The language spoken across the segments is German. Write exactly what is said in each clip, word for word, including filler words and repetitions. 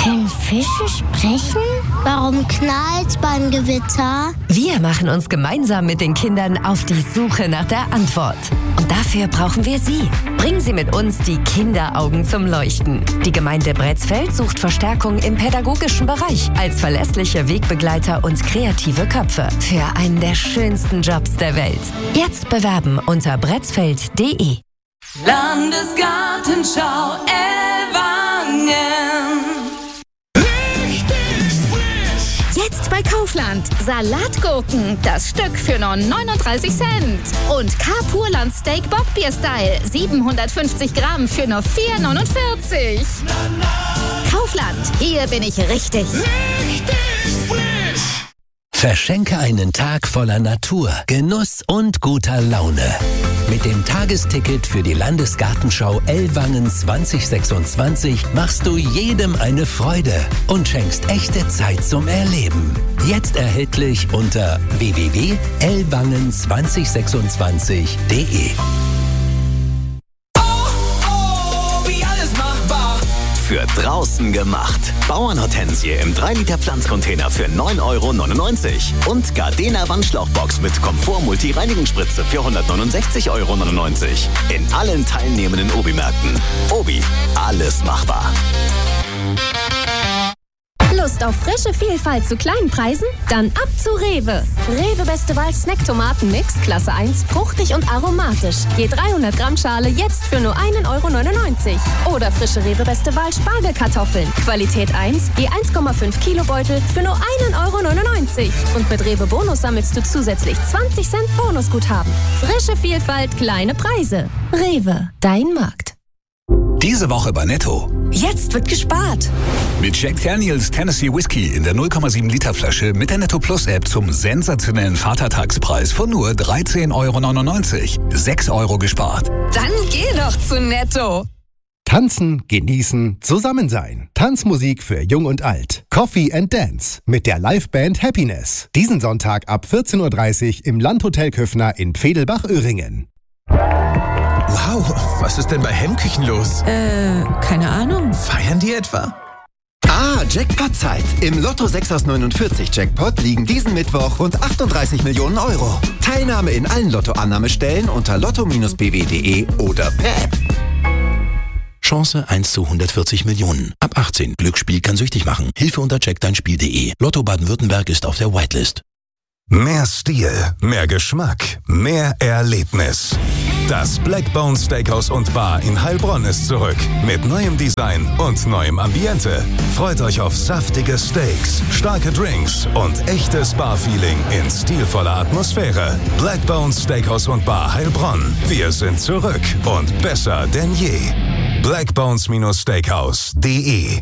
Können Fische sprechen? Warum knallt's beim Gewitter? Wir machen uns gemeinsam mit den Kindern auf die Suche nach der Antwort. Und dafür brauchen wir Sie. Bringen Sie mit uns die Kinderaugen zum Leuchten. Die Gemeinde Bretzfeld sucht Verstärkung im pädagogischen Bereich als verlässliche Wegbegleiter und kreative Köpfe für einen der schönsten Jobs der Welt. Jetzt bewerben unter bretzfeld punkt de. Landesgartenschau Ellwangen. Jetzt bei Kaufland. Salatgurken, das Stück für nur neununddreißig Cent. Und K-Purland Steak Bockbier Style, siebenhundertfünfzig Gramm für nur vier neunundvierzig. Kaufland, hier bin ich richtig. Richtig frisch. Verschenke einen Tag voller Natur, Genuss und guter Laune. Mit dem Tagesticket für die Landesgartenschau Ellwangen zwanzig sechsundzwanzig machst du jedem eine Freude und schenkst echte Zeit zum Erleben. Jetzt erhältlich unter w w w punkt ellwangen zwanzig sechsundzwanzig punkt de. Für draußen gemacht. Bauernhortensie im drei Liter Pflanzcontainer für neun Euro neunundneunzig. Und Gardena Wandschlauchbox mit Komfort-Multi-Reinigungsspritze für hundertneunundsechzig Euro neunundneunzig. In allen teilnehmenden Obi-Märkten. Obi, alles machbar. Lust auf frische Vielfalt zu kleinen Preisen? Dann ab zu Rewe. Rewe Beste Wahl Snack-Tomaten-Mix, Klasse eins, fruchtig und aromatisch. Je dreihundert Gramm Schale jetzt für nur ein Euro neunundneunzig. Oder frische Rewe Beste Wahl Spargelkartoffeln. Qualität eins, je eins Komma fünf Kilo Beutel für nur ein Euro neunundneunzig. Und mit Rewe Bonus sammelst du zusätzlich zwanzig Cent Bonusguthaben. Frische Vielfalt, kleine Preise. Rewe, dein Markt. Diese Woche bei Netto. Jetzt wird gespart. Mit Jack Daniels Tennessee Whiskey in der null Komma sieben Liter Flasche mit der Netto Plus App zum sensationellen Vatertagspreis von nur dreizehn Euro neunundneunzig. sechs Euro gespart. Dann geh doch zu Netto. Tanzen, genießen, zusammen sein. Tanzmusik für Jung und Alt. Coffee and Dance mit der Liveband Happiness. Diesen Sonntag ab vierzehn Uhr dreißig im Landhotel Köffner in Pfedelbach-Öhringen. Wow, was ist denn bei Hemmküchen los? Äh, keine Ahnung. Feiern die etwa? Ah, Jackpot-Zeit. Im Lotto sechs aus neunundvierzig Jackpot liegen diesen Mittwoch rund achtunddreißig Millionen Euro. Teilnahme in allen Lottoannahmestellen unter lotto Bindestrich b w punkt de oder per App. Chance eins zu hundertvierzig Millionen. Ab achtzehn. Glücksspiel kann süchtig machen. Hilfe unter check dein spiel punkt de. Lotto Baden-Württemberg ist auf der Whitelist. Mehr Stil, mehr Geschmack, mehr Erlebnis. Das Blackbone Steakhouse und Bar in Heilbronn ist zurück. Mit neuem Design und neuem Ambiente. Freut euch auf saftige Steaks, starke Drinks und echtes Bar-Feeling in stilvoller Atmosphäre. Blackbone Steakhouse und Bar Heilbronn. Wir sind zurück und besser denn je. blackbones Steakhouse punkt de.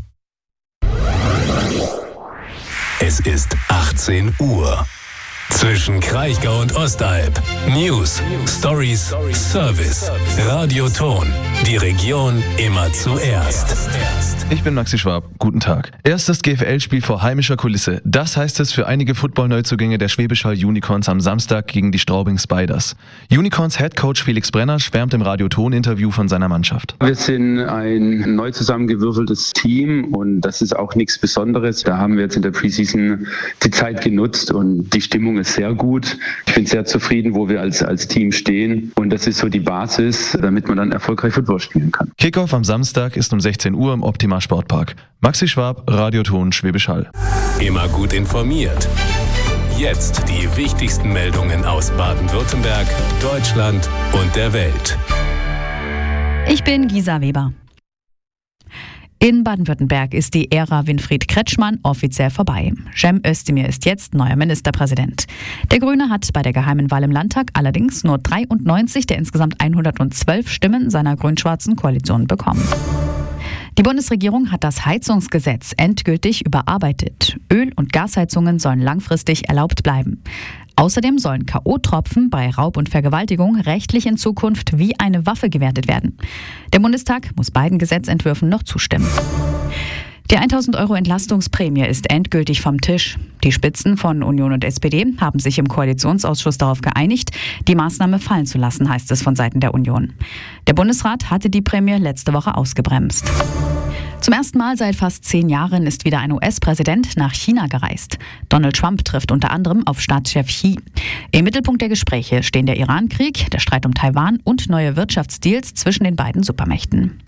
Es ist achtzehn Uhr. Zwischen Kraichgau und Ostalb. News, Stories, Service, Radioton. Die Region immer zuerst. Ich bin Maxi Schwab. Guten Tag. Erstes G F L-Spiel vor heimischer Kulisse. Das heißt es für einige Football-Neuzugänge der Schwäbisch Hall Unicorns am Samstag gegen die Straubing Spiders. Unicorns Headcoach Felix Brenner schwärmt im Radioton-Interview von seiner Mannschaft. Wir sind ein neu zusammengewürfeltes Team und das ist auch nichts Besonderes. Da haben wir jetzt in der Preseason die Zeit genutzt und die Stimmung ist sehr gut. Ich bin sehr zufrieden, wo wir als, als Team stehen und das ist so die Basis, damit man dann erfolgreich Football spielen kann. Kickoff am Samstag ist um sechzehn Uhr im Optima Sportpark. Maxi Schwab, Radioton Schwäbisch Hall. Immer gut informiert. Jetzt die wichtigsten Meldungen aus Baden-Württemberg, Deutschland und der Welt. Ich bin Gisa Weber. In Baden-Württemberg ist die Ära Winfried Kretschmann offiziell vorbei. Cem Özdemir ist jetzt neuer Ministerpräsident. Der Grüne hat bei der geheimen Wahl im Landtag allerdings nur dreiundneunzig der insgesamt hundertzwölf Stimmen seiner grün-schwarzen Koalition bekommen. Die Bundesregierung hat das Heizungsgesetz endgültig überarbeitet. Öl- und Gasheizungen sollen langfristig erlaubt bleiben. Außerdem sollen K O-Tropfen bei Raub und Vergewaltigung rechtlich in Zukunft wie eine Waffe gewertet werden. Der Bundestag muss beiden Gesetzentwürfen noch zustimmen. Die tausend Euro Entlastungsprämie ist endgültig vom Tisch. Die Spitzen von Union und S P D haben sich im Koalitionsausschuss darauf geeinigt, die Maßnahme fallen zu lassen, heißt es von Seiten der Union. Der Bundesrat hatte die Prämie letzte Woche ausgebremst. Zum ersten Mal seit fast zehn Jahren ist wieder ein U S-Präsident nach China gereist. Donald Trump trifft unter anderem auf Staatschef Xi. Im Mittelpunkt der Gespräche stehen der Iran-Krieg, der Streit um Taiwan und neue Wirtschaftsdeals zwischen den beiden Supermächten.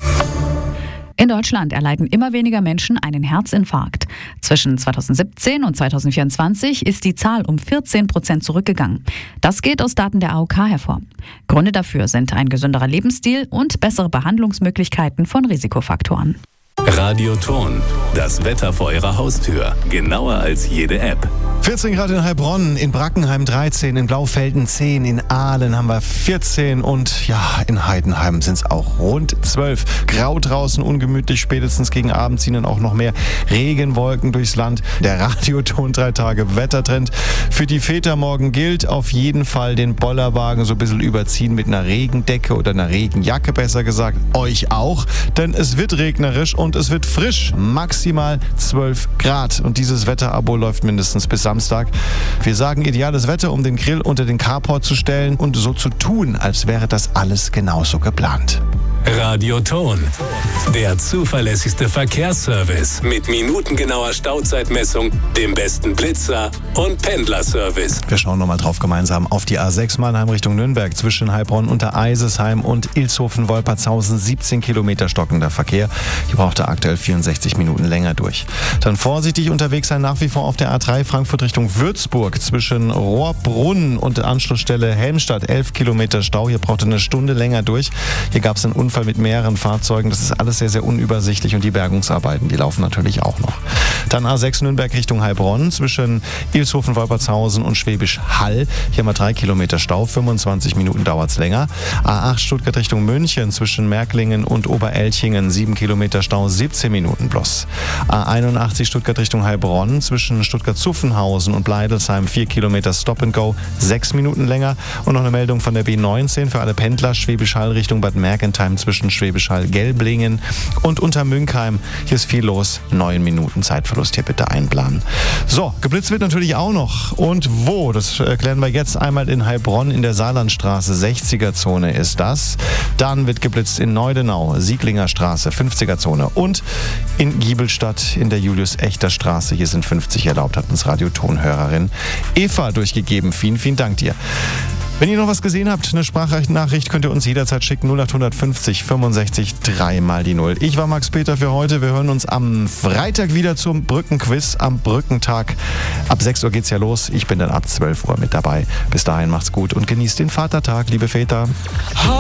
In Deutschland erleiden immer weniger Menschen einen Herzinfarkt. Zwischen zweitausendsiebzehn und zweitausendvierundzwanzig ist die Zahl um vierzehn Prozent zurückgegangen. Das geht aus Daten der A O K hervor. Gründe dafür sind ein gesünderer Lebensstil und bessere Behandlungsmöglichkeiten von Risikofaktoren. Radioton, das Wetter vor Ihrer Haustür. Genauer als jede App. vierzehn Grad in Heilbronn, in Brackenheim dreizehn, in Blaufelden zehn, in Aalen haben wir vierzehn und ja, in Heidenheim sind es auch rund zwölf. Grau draußen, ungemütlich, spätestens gegen Abend ziehen dann auch noch mehr Regenwolken durchs Land. Der Radioton drei Tage Wettertrend. Für die Väter morgen gilt auf jeden Fall den Bollerwagen so ein bisschen überziehen mit einer Regendecke oder einer Regenjacke, besser gesagt. Euch auch, denn es wird regnerisch und es wird frisch. Maximal zwölf Grad. Und dieses Wetterabo läuft mindestens bis Samstag. Wir sagen ideales Wetter, um den Grill unter den Carport zu stellen und so zu tun, als wäre das alles genauso geplant. Radioton, der zuverlässigste Verkehrsservice mit minutengenauer Stauzeitmessung, dem besten Blitzer und Pendlerservice. Wir schauen nochmal drauf gemeinsam auf die A sechs Mannheim Richtung Nürnberg zwischen Heilbronn unter Eisesheim und Ilshofen-Wolpertshausen siebzehn Kilometer stockender Verkehr. Hier braucht er aktuell vierundsechzig Minuten länger durch. Dann vorsichtig unterwegs sein nach wie vor auf der A drei Frankfurt Richtung Würzburg zwischen Rohrbrunn und Anschlussstelle Helmstadt elf Kilometer Stau. Hier braucht er eine Stunde länger durch. Hier gab es einen Unfall mit mehreren Fahrzeugen. Das ist alles sehr, sehr unübersichtlich und die Bergungsarbeiten, die laufen natürlich auch noch. Dann A sechs Nürnberg Richtung Heilbronn zwischen Ilshofen-Wolpertshausen und Schwäbisch Hall. Hier haben wir drei Kilometer Stau, fünfundzwanzig Minuten dauert es länger. A acht Stuttgart Richtung München zwischen Märklingen und Oberelchingen, sieben Kilometer Stau, siebzehn Minuten bloß. A einundachtzig Stuttgart Richtung Heilbronn zwischen Stuttgart-Zuffenhausen und Bleidelsheim, vier Kilometer Stop and Go, sechs Minuten länger. Und noch eine Meldung von der B neunzehn für alle Pendler, Schwäbisch Hall Richtung Bad Mergentheim zwischen Schwäbisch Hall, Gelblingen und Untermünkheim. Hier ist viel los, neun Minuten Zeitverlust hier bitte einplanen. So, geblitzt wird natürlich auch noch. Und wo? Das erklären wir jetzt. Einmal in Heilbronn in der Saarlandstraße, sechziger Zone ist das. Dann wird geblitzt in Neudenau, Sieglinger Straße, fünfziger Zone. Und in Giebelstadt in der Julius-Echter-Straße, hier sind fünfzig erlaubt, hat uns Radiotonhörerin Eva durchgegeben. Vielen, vielen Dank dir. Wenn ihr noch was gesehen habt, eine Sprachnachricht könnt ihr uns jederzeit schicken. null acht fünfzig fünfundsechzig drei mal die null. Ich war Max Peter für heute. Wir hören uns am Freitag wieder zum Brückenquiz am Brückentag. Ab sechs Uhr geht's ja los. Ich bin dann ab zwölf Uhr mit dabei. Bis dahin macht's gut und genießt den Vatertag, liebe Väter.